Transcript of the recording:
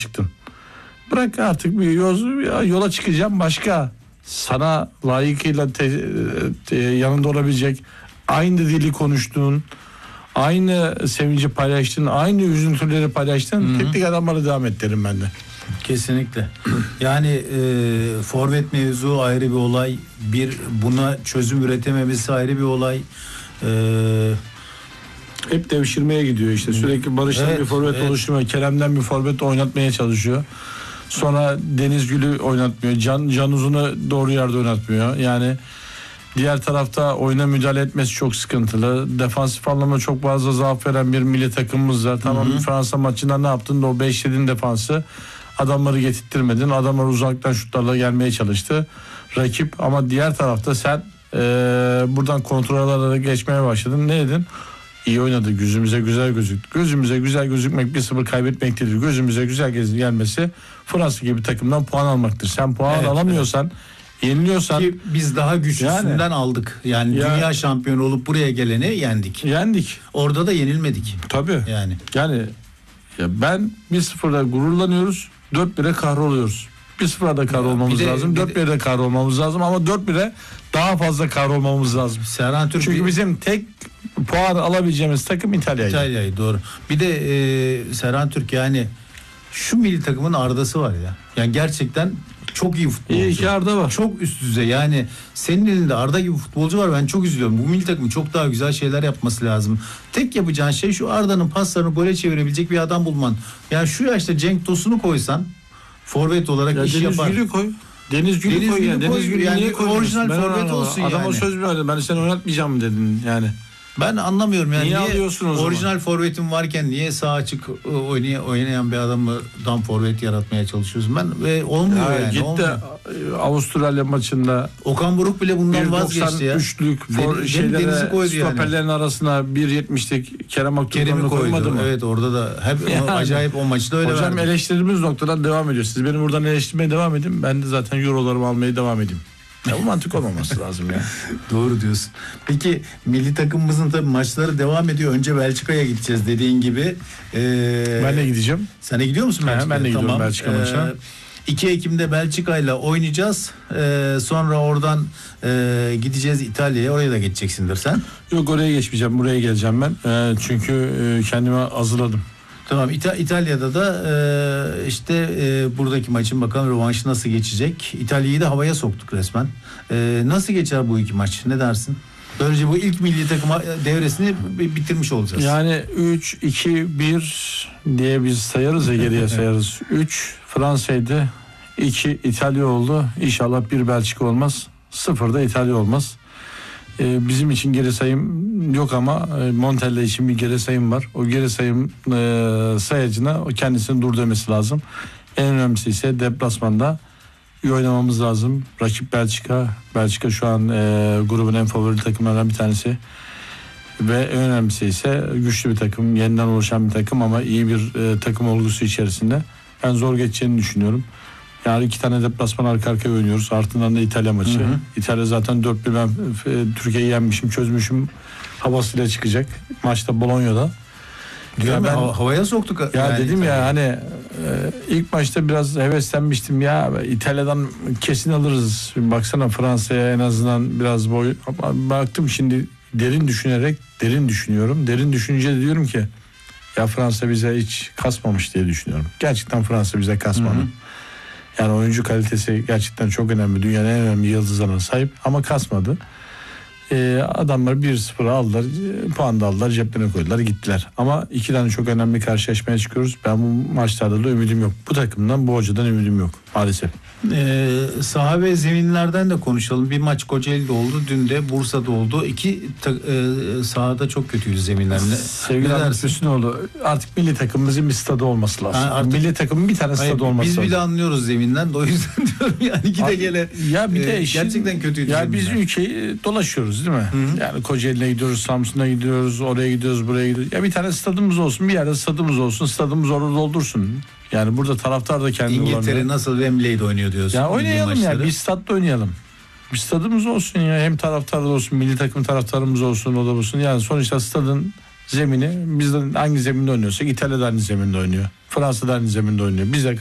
çıktın. Bırak artık bir yola çıkacağım, başka sana layıkıyla yanında olabilecek, aynı dili konuştuğun, aynı sevinci paylaştığın, aynı üzüntüleri paylaştığın teknik adamlara devam et derim ben de. Kesinlikle. Yani forvet mevzu ayrı bir olay. Buna çözüm üretememesi ayrı bir olay. Hep devşirmeye gidiyor işte. Sürekli Barış'tan bir forvet oluşturmaya, Kerem'den bir forvet oynatmaya çalışıyor. Sonra Deniz Gül'ü oynatmıyor. Can Uzun'u doğru yerde oynatmıyor. Yani diğer tarafta oyuna müdahale etmesi çok sıkıntılı. Defansif anlamda çok fazla zaaf veren bir milli takımımız var. Tamam, Fransa maçında ne yaptın? O 5-7'in defansı. Adamları getirttirmedin. Adamlar uzaktan şutlarla gelmeye çalıştı rakip. Ama diğer tarafta sen buradan kontrollerle geçmeye başladın. Ne dedin? İyi oynadı. Gözümüze güzel gözüktü. Gözümüze güzel gözükmek 1-0 kaybetmek değildir. Gözümüze güzel gelmesi Fransa gibi takımdan puan almaktır. Sen puan alamıyorsan, yeniliyorsan, ki biz daha güçlüsünden aldık. Yani dünya şampiyonu olup buraya geleni yendik. Orada da yenilmedik. Tabii. Yani ben 1-0'da gururlanıyoruz. 4-1'e kahroluyoruz. 1-0'da kahrolmamız lazım. 4-1'de kahrolmamız lazım ama 4-1'e daha fazla kahrolmamız lazım. Serhan Türk, çünkü bizim tek puan alabileceğimiz takım İtalya'ydı. Doğru. Bir de Serhan Türk, yani şu milli takımın Arda'sı var ya. Yani gerçekten çok iyi futbolcu. İyi ki Arda var. Çok üst düzey. Yani senin elinde Arda gibi futbolcu var. Ben çok üzülüyorum. Bu milli takımın çok daha güzel şeyler yapması lazım. Tek yapacağın şey şu Arda'nın paslarını gole çevirebilecek bir adam bulman. Yani şu yaşta Cenk Tosun'u koysan forvet olarak iş yapar. Deniz Gül'ü koy. Deniz Gül'ü koy. Deniz Gül'ü yani orijinal forvet olsun yani. Adama söz mü verdin? Ben seni oynatmayacağım dedin yani. Ben anlamıyorum yani. Niye alıyorsun o zaman? Orijinal forvetin varken niye sağ açık oynayan bir adamdan forvet yaratmaya çalışıyorsun? Ve olmuyor yani. Git de Avustralya maçında Okan Buruk bile bundan vazgeçti ya. 93'lük şeylere stoperlerin arasına 1.70'lik Kerem Aktürkoğlu'nu koymadı mı? Evet, orada da hep acayip o maçta öyle hocam verdi. Eleştirimiz noktadan devam ediyor. Siz beni buradan eleştirmeye devam edin. Ben de zaten eurolarımı almaya devam edeyim. Ya bu mantık olmaması lazım ya. Doğru diyorsun. Peki milli takımımızın tabii maçları devam ediyor. Önce Belçika'ya gideceğiz dediğin gibi. Ben de gideceğim. Sen de gidiyor musun Belçika'ya? Ben de gidiyorum Belçika maçına. 2 Ekim'de Belçika'yla oynayacağız. Sonra oradan gideceğiz İtalya'ya. Oraya da geçeceksindir sen. Yok, oraya geçmeyeceğim. Buraya geleceğim ben. Çünkü kendime hazırladım. Tamam, İtalya'da da buradaki maçın bakalım rövanşı nasıl geçecek. İtalya'yı da havaya soktuk resmen. Nasıl geçer bu iki maç? Ne dersin? Böylece bu ilk milli takım devresini bitirmiş olacağız. Yani 3-2-1 diye biz sayarız ya, geriye sayarız. 3 Fransa'ydı, 2 İtalya oldu. İnşallah 1 Belçika olmaz, 0 da İtalya olmaz. Bizim için geri sayım yok ama Montella için bir geri sayım var. O geri sayım sayacına o kendisini dur demesi lazım. En önemlisi ise deplasmanda iyi oynamamız lazım. Rakip Belçika. Belçika şu an grubun en favori takımlarından bir tanesi. Ve en önemlisi ise güçlü bir takım, yeniden oluşan bir takım ama iyi bir takım olgusu içerisinde. Ben zor geçeceğini düşünüyorum. Yani 2 tane deplasman arka arkaya oynuyoruz. Ardından da İtalya maçı. İtalya zaten 4-1 ben Türkiye'yi yenmişim, çözmüşüm havasıyla çıkacak. Maçta Bologna'da. Ya ben havaya soktuk. Ya yani dedim ya hani ilk maçta biraz heveslenmiştim ya, İtalya'dan kesin alırız. Baksana Fransa'ya en azından biraz boy. Ama baktım şimdi derin düşünüyorum. Derin düşününce de diyorum ki ya Fransa bize hiç kasmamış diye düşünüyorum. Gerçekten Fransa bize kasmadı. Yani oyuncu kalitesi gerçekten çok önemli. Dünyanın en önemli yıldızlarına sahip ama kasmadı. Adamlar 1-0 aldılar, puan da aldılar, ceplerine koydular, gittiler. Ama 2 tane çok önemli karşılaşmaya çıkıyoruz. Ben bu maçlarda da ümidim yok. Bu takımdan, bu hocadan ümidim yok maalesef. Saha ve zeminlerden de konuşalım. Bir maç Kocaeli'de oldu, dün de Bursa'da oldu. Sahada çok kötüydü zeminlerle. Sevgili Ahmet Hüsnüoğlu, artık milli takımımızın bir stadı olması lazım. Milli takımın bir tane stadı olması lazım. Biz bile anlıyoruz zeminden de, o yüzden diyorum yani gide gele. Ya bir de gerçekten kötüydü. Ya biz ülkeyi dolaşıyoruz değil mi? Yani Kocaeli'ne gidiyoruz, Samsun'a gidiyoruz, oraya gidiyoruz, buraya gidiyoruz. Ya bir tane stadımız olsun, bir yerde stadımız olsun, stadımız orada doldursun. Yani burada taraftar da kendi İngiltere olamıyor. Nasıl Wembley'de oynuyor diyorsun. Ya oynayalım ya, bir statta oynayalım. Bir stadımız olsun ya, hem taraftar da olsun, milli takım taraftarımız olsun, o da olsun. Yani sonuçta stadın zemini, biz de hangi zeminde oynuyorsak İtalya'da aynı zeminde oynuyor. Fransa'da aynı zeminde oynuyor. Bize